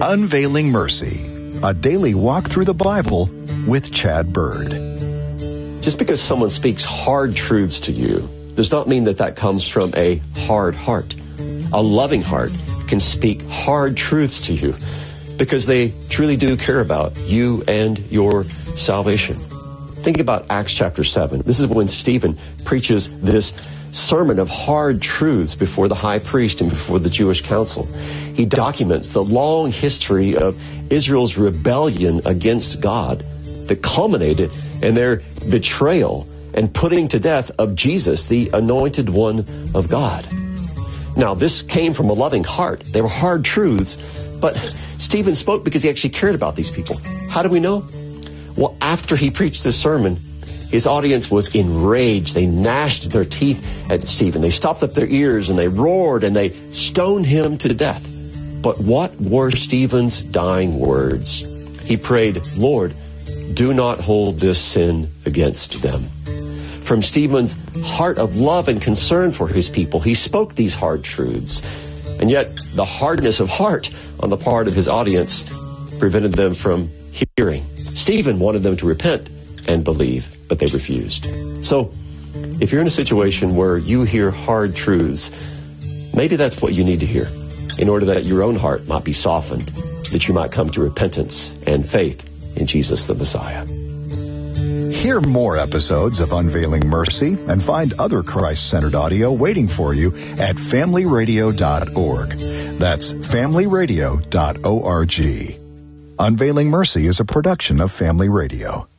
Unveiling Mercy, a daily walk through the Bible with Chad Bird. Just because someone speaks hard truths to you does not mean that that comes from a hard heart. A loving heart can speak hard truths to you because they truly do care about you and your salvation. Think about Acts chapter 7. This is when Stephen preaches this sermon of hard truths before the high priest and before the Jewish council. He documents the long history of Israel's rebellion against God that culminated in their betrayal and putting to death of Jesus, the anointed one of God. Now, this came from a loving heart. They were hard truths, but Stephen spoke because he actually cared about these people. How do we know? Well, after he preached this sermon, his audience was enraged. They gnashed their teeth at Stephen. They stopped up their ears and they roared and they stoned him to death. But what were Stephen's dying words? He prayed, "Lord, do not hold this sin against them." From Stephen's heart of love and concern for his people, he spoke these hard truths. And yet the hardness of heart on the part of his audience prevented them from hearing. Stephen wanted them to repent and believe, but they refused. So if you're in a situation where you hear hard truths, maybe that's what you need to hear in order that your own heart might be softened, that you might come to repentance and faith in Jesus the Messiah. Hear more episodes of Unveiling Mercy and find other Christ-centered audio waiting for you at familyradio.org. That's familyradio.org. Unveiling Mercy is a production of Family Radio.